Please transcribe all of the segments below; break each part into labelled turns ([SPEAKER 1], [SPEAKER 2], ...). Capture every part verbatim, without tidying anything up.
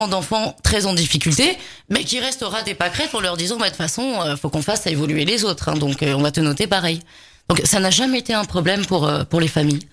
[SPEAKER 1] d'enfants très en difficulté, mais qui restent rat et pâquerettes en leur disant bah, de toute façon, euh, faut qu'on fasse évoluer les autres, hein, donc euh, on va te noter pareil. Donc ça n'a jamais été un problème pour euh, pour les familles.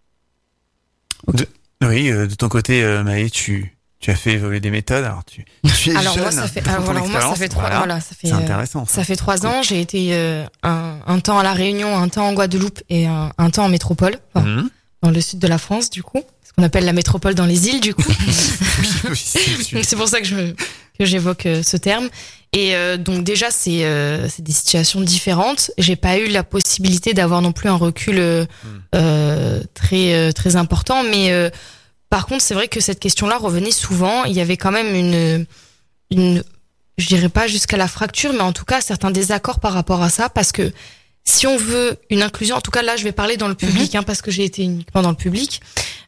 [SPEAKER 2] De, oui, euh, de ton côté, euh, Maë, tu tu as fait évoluer des méthodes. Alors tu, tu es
[SPEAKER 3] alors
[SPEAKER 2] jeune.
[SPEAKER 3] moi ça fait alors,
[SPEAKER 2] ton
[SPEAKER 3] alors moi ça fait trois
[SPEAKER 2] voilà.
[SPEAKER 3] voilà ça fait
[SPEAKER 2] C'est intéressant.
[SPEAKER 3] ça. ça fait trois ans. J'ai été euh, un un temps à la Réunion, un temps en Guadeloupe et un, un temps en métropole, enfin, mmh. dans le sud de la France du coup. On appelle la métropole dans les îles, du coup.
[SPEAKER 2] oui, c'est,
[SPEAKER 3] c'est pour ça que je que j'évoque euh, ce terme. Et euh, donc déjà, c'est euh, c'est des situations différentes. J'ai pas eu la possibilité d'avoir non plus un recul euh, mm. euh, très euh, très important, mais euh, par contre, c'est vrai que cette question-là revenait souvent. Il y avait quand même une une, je dirais pas jusqu'à la fracture, mais en tout cas certains désaccords par rapport à ça, parce que si on veut une inclusion, en tout cas là, je vais parler dans le public, mm-hmm. hein, parce que j'ai été uniquement dans le public.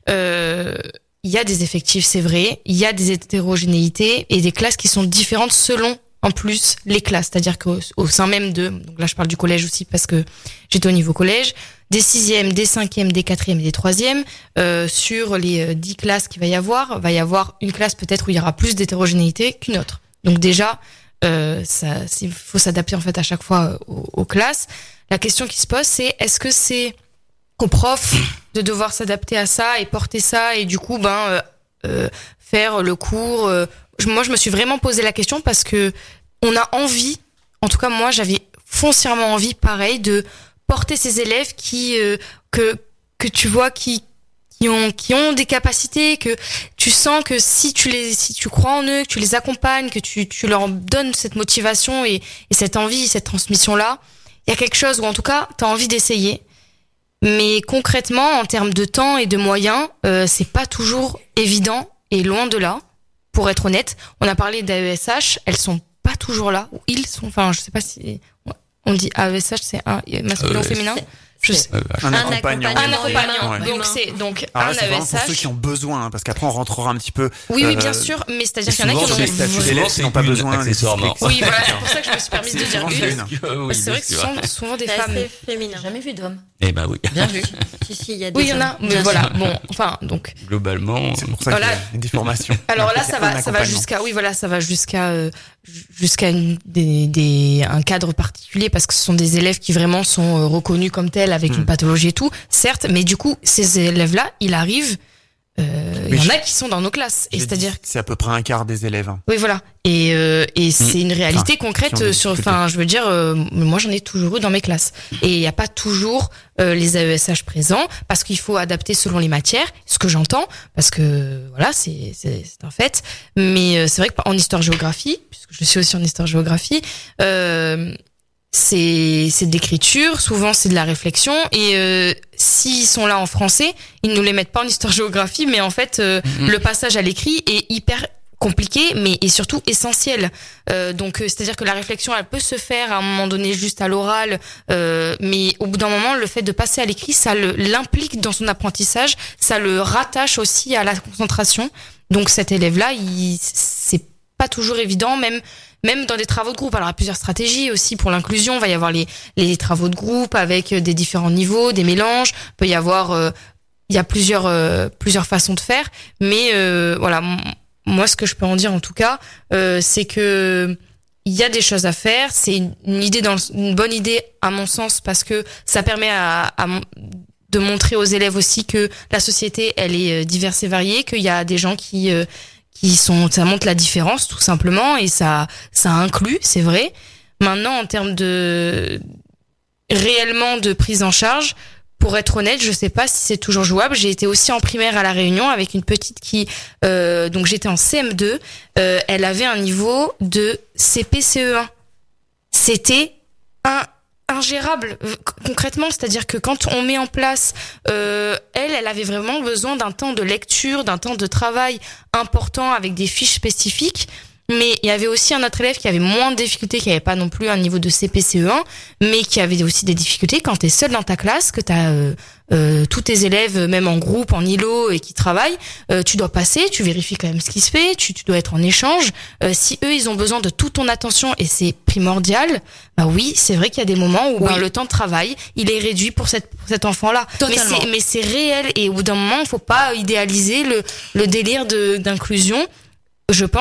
[SPEAKER 3] Euh, il y a des effectifs, c'est vrai, il y a des hétérogénéités et des classes qui sont différentes selon, en plus, les classes. C'est-à-dire qu'au au sein même de, donc là je parle du collège aussi parce que j'étais au niveau collège, des sixièmes, des cinquièmes, des quatrièmes et des troisièmes, euh, sur les dix classes qu'il va y avoir, va y avoir une classe peut-être où il y aura plus d'hétérogénéité qu'une autre. Donc déjà, euh, ça, il faut s'adapter en fait à chaque fois aux, aux classes. La question qui se pose, c'est est-ce que c'est aux profs de devoir s'adapter à ça et porter ça et du coup ben euh, euh, faire le cours euh, je, moi je me suis vraiment posé la question parce que on a envie, en tout cas moi j'avais foncièrement envie pareil de porter ces élèves qui euh, que que tu vois qui qui ont qui ont des capacités, que tu sens que si tu les si tu crois en eux, que tu les accompagnes, que tu tu leur donnes cette motivation et et cette envie, cette transmission là, il y a quelque chose où en tout cas tu as envie d'essayer. Mais concrètement, en termes de temps et de moyens, euh, c'est pas toujours évident et loin de là. Pour être honnête, on a parlé d'A E S H, elles sont pas toujours là. Ou ils sont, enfin, je sais pas si on dit A E S H, c'est un masculin ou féminin. Je sais.
[SPEAKER 2] Euh, un, un accompagnant.
[SPEAKER 3] Un accompagnant.
[SPEAKER 2] Ouais.
[SPEAKER 3] Donc c'est donc
[SPEAKER 2] alors là,
[SPEAKER 3] un
[SPEAKER 2] c'est
[SPEAKER 3] A E S H.
[SPEAKER 2] Pour ceux qui ont besoin, hein, parce qu'après on rentrera un petit peu.
[SPEAKER 3] Oui, oui,
[SPEAKER 2] euh,
[SPEAKER 3] bien sûr, mais c'est-à-dire qu'il y en a qui
[SPEAKER 2] ont
[SPEAKER 3] ont
[SPEAKER 2] statuts d'élèves qui n'ont pas besoin
[SPEAKER 4] accessoirement.
[SPEAKER 3] Oui, voilà, c'est pour ça que je me suis permise de dire une.
[SPEAKER 4] Oui,
[SPEAKER 3] c'est vrai que ce sont souvent des
[SPEAKER 5] c'est
[SPEAKER 3] femmes.
[SPEAKER 5] assez féminin.
[SPEAKER 1] Jamais vu d'homme.
[SPEAKER 4] Eh ben oui.
[SPEAKER 1] Bien vu.
[SPEAKER 5] si, si, il y a des
[SPEAKER 3] oui, il y en a, mais
[SPEAKER 5] bien
[SPEAKER 3] voilà.
[SPEAKER 5] sûr.
[SPEAKER 3] Bon, enfin, donc.
[SPEAKER 4] Globalement.
[SPEAKER 2] C'est pour ça
[SPEAKER 3] voilà.
[SPEAKER 2] qu'il y a des formations.
[SPEAKER 3] Alors là, ça va, ça va jusqu'à, oui, voilà, ça va jusqu'à, euh, jusqu'à une, des, des, un cadre particulier parce que ce sont des élèves qui vraiment sont euh, reconnus comme tels avec mmh. une pathologie et tout, certes, mais du coup, ces élèves-là, ils arrivent, euh, il y en a qui sont dans nos classes. Et c'est-à-dire.
[SPEAKER 2] C'est à peu près un quart des élèves. Hein.
[SPEAKER 3] Oui, voilà. Et, euh, et mmh. c'est une réalité
[SPEAKER 2] enfin,
[SPEAKER 3] concrète sur, enfin, je veux dire, euh, moi, j'en ai toujours eu dans mes classes. Et il n'y a pas toujours, euh, les A E S H présents parce qu'il faut adapter selon les matières, ce que j'entends, parce que, voilà, c'est, c'est, c'est un fait. Mais euh, c'est vrai qu'en histoire-géographie, puisque je suis aussi en histoire-géographie, euh, c'est c'est de l'écriture, souvent c'est de la réflexion et euh, s'ils sont là en français, ils nous les mettent pas en histoire-géographie, mais en fait euh, mmh. le passage à l'écrit est hyper compliqué, mais et surtout essentiel. Euh, donc, euh, c'est-à-dire que la réflexion, elle peut se faire à un moment donné juste à l'oral, euh, mais au bout d'un moment, le fait de passer à l'écrit, ça le, l'implique dans son apprentissage, ça le rattache aussi à la concentration. Donc, cet élève-là, il, c'est pas toujours évident, même même dans des travaux de groupe. Alors, il y a plusieurs stratégies aussi pour l'inclusion. Il va y avoir les les travaux de groupe avec des différents niveaux, des mélanges. Il peut y avoir, euh, il y a plusieurs euh, plusieurs façons de faire, mais euh, voilà. Moi, ce que je peux en dire, en tout cas, euh, c'est que il y a des choses à faire. C'est une, une idée, dans le, une bonne idée à mon sens, parce que ça permet à, à de montrer aux élèves aussi que la société, elle est diverse et variée, qu'il y a des gens qui euh, qui sont, ça montre la différence tout simplement, et ça ça inclut, c'est vrai. Maintenant, en termes de réellement de prise en charge. Pour être honnête, je sais pas si c'est toujours jouable. J'ai été aussi en primaire à La Réunion avec une petite qui, euh, donc j'étais en C M deux. Euh, elle avait un niveau de C P C E un. C'était un ingérable concrètement, c'est-à-dire que quand on met en place, euh, elle, elle avait vraiment besoin d'un temps de lecture, d'un temps de travail important avec des fiches spécifiques. Mais il y avait aussi un autre élève qui avait moins de difficultés, qui avait pas non plus un niveau de C P C E un, mais qui avait aussi des difficultés quand t'es seul dans ta classe, que t'as euh, euh, tous tes élèves, même en groupe, en îlot, et qui travaillent, euh, tu dois passer, tu vérifies quand même ce qui se fait, tu, tu dois être en échange. Euh, si eux, ils ont besoin de toute ton attention, et c'est primordial, bah oui, c'est vrai qu'il y a des moments où oui. ben, le temps de travail, il est réduit pour, cette, pour cet enfant-là.
[SPEAKER 1] Totalement.
[SPEAKER 3] Mais c'est, mais c'est réel, et au bout d'un moment, il faut pas idéaliser le, le délire de, d'inclusion. Je pense